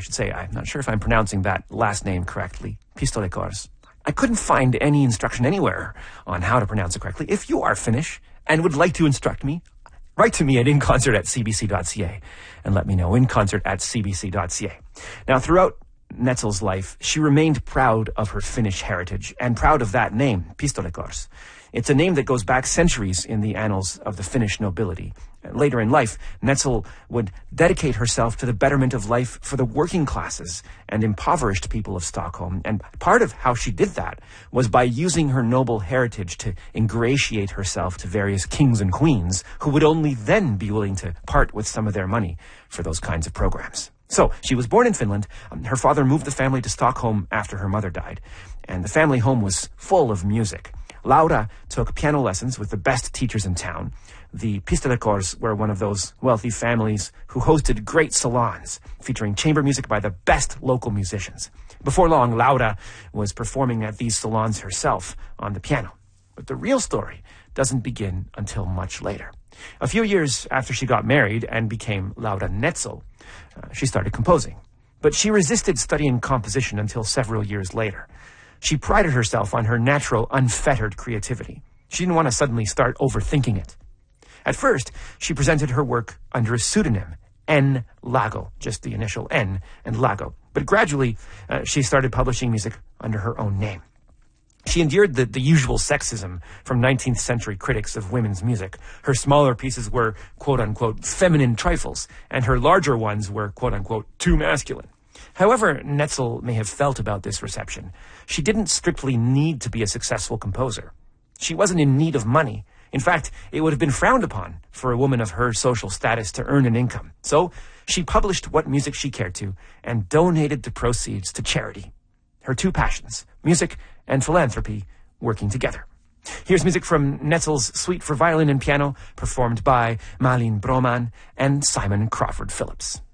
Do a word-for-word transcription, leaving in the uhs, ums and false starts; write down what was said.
should say. I'm not sure if I'm pronouncing that last name correctly. Pistoleters. I couldn't find any instruction anywhere on how to pronounce it correctly. If you are Finnish and would like to instruct me, write to me at inconcert at c b c dot c a and let me know, inconcert at c b c dot c a. Now, throughout Netzel's life, she remained proud of her Finnish heritage and proud of that name, Pistoleters. It's a name that goes back centuries in the annals of the Finnish nobility. Later in life, Netzel would dedicate herself to the betterment of life for the working classes and impoverished people of Stockholm. And part of how she did that was by using her noble heritage to ingratiate herself to various kings and queens who would only then be willing to part with some of their money for those kinds of programs. So, she was born in Finland. Um, her father moved the family to Stockholm after her mother died, and the family home was full of music. Laura took piano lessons with the best teachers in town. The Pistoleters were one of those wealthy families who hosted great salons, featuring chamber music by the best local musicians. Before long, Laura was performing at these salons herself on the piano. But the real story doesn't begin until much later. A few years after she got married and became Laura Netzel, uh, she started composing. But she resisted studying composition until several years later. She prided herself on her natural, unfettered creativity. She didn't want to suddenly start overthinking it. At first, she presented her work under a pseudonym, N. Lago, just the initial N and Lago. But gradually, uh, she started publishing music under her own name. She endured the, the usual sexism from nineteenth century critics of women's music. Her smaller pieces were, quote-unquote, feminine trifles, and her larger ones were, quote-unquote, too masculine. However Netzel may have felt about this reception, she didn't strictly need to be a successful composer. She wasn't in need of money. In fact, it would have been frowned upon for a woman of her social status to earn an income. So she published what music she cared to and donated the proceeds to charity. Her two passions, music and philanthropy, working together. Here's music from Netzel's Suite for Violin and Piano, performed by Malin Broman and Simon Crawford Phillips.